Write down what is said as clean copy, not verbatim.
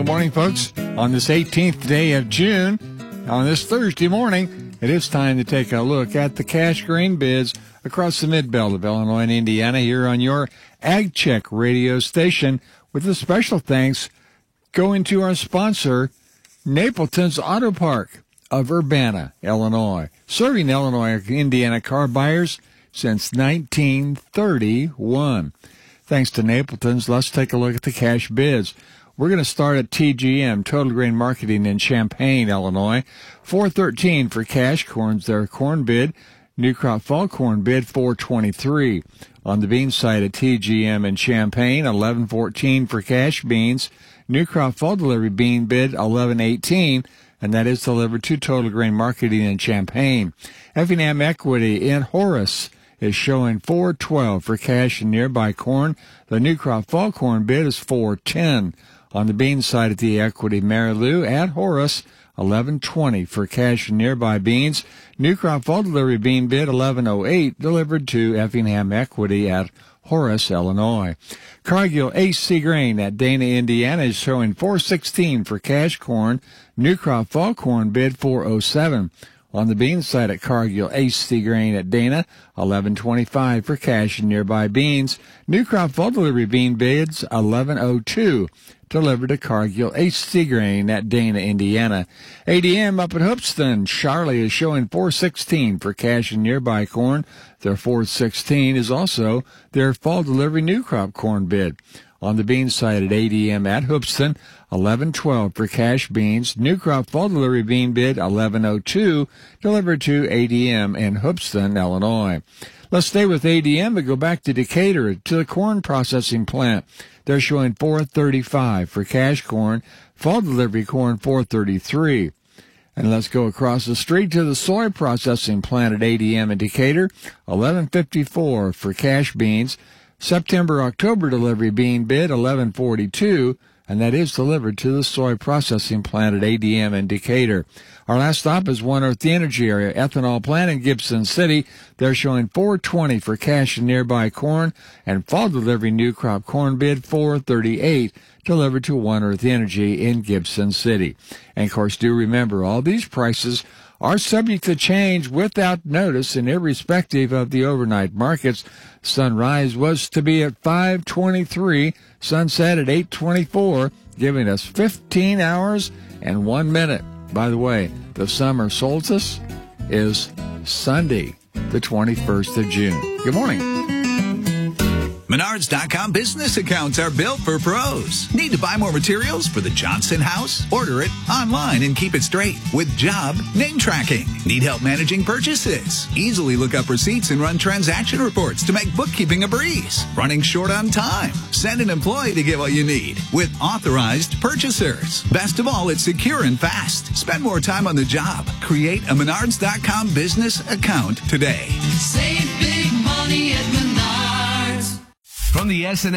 morning, folks. On this 18th day of June, on this Thursday morning, it is time to take a look at the cash grain bids across the mid-belt of Illinois and Indiana here on your Ag Check radio station, with a special thanks going to our sponsor, Napleton's Auto Park of Urbana, Illinois, serving Illinois and Indiana car buyers since 1931. Thanks to Napleton's, let's take a look at the cash bids. We're going to start at TGM, Total Grain Marketing in Champaign, Illinois. $4.13 for cash corn's their corn bid. New crop fall corn bid $4.23. On the bean side at TGM in Champaign, $11.14 for cash beans. New crop fall delivery bean bid $11.18, and that is delivered to Total Grain Marketing in Champaign. Effingham Equity in Horace is showing $4.12 for cash and nearby corn. The new crop fall corn bid is $4.10. On the bean side at the Equity Marilou at Horace, $11.20 for cash and nearby beans. New crop fall delivery bean bid $11.08, delivered to Effingham Equity at Horace, Illinois. Cargill AC Grain at Dana, Indiana is showing $4.16 for cash corn. New crop fall corn bid $4.07. On the bean side at Cargill AC Grain at Dana, $11.25 for cash and nearby beans. New crop fall delivery bean bids $11.02. Delivered to Cargill AC Grain at Dana, Indiana. ADM up at Hoopeston, Charlie is showing $4.16 for cash and nearby corn. Their $4.16 is also their fall delivery new crop corn bid. On the bean side at ADM at Hoopeston, $11.12 for cash beans. New crop fall delivery bean bid $11.02, delivered to ADM in Hoopeston, Illinois. Let's stay with ADM and go back to Decatur to the corn processing plant. They're showing $4.35 for cash corn, fall delivery corn $4.33. And let's go across the street to the soy processing plant at ADM in Decatur, $11.54 for cash beans. September-October delivery bean bid $11.42, and that is delivered to the soy processing plant at ADM in Decatur. Our last stop is One Earth Energy Area ethanol plant in Gibson City. They're showing $4.20 for cash and nearby corn, and fall delivery new crop corn bid $4.38, delivered to One Earth Energy in Gibson City. And of course, do remember, all these prices are subject to change without notice and irrespective of the overnight markets. Sunrise was to be at 5:23, sunset at 8:24, giving us 15 hours and 1 minute. By the way, the summer solstice is Sunday, the 21st of June. Good morning. Menards.com business accounts are built for pros. Need to buy more materials for the Johnson house? Order it online and keep it straight with job name tracking. Need help managing purchases? Easily look up receipts and run transaction reports to make bookkeeping a breeze. Running short on time? Send an employee to get what you need with authorized purchasers. Best of all, it's secure and fast. Spend more time on the job. Create a Menards.com business account today. Save big money at Menards. From the S&S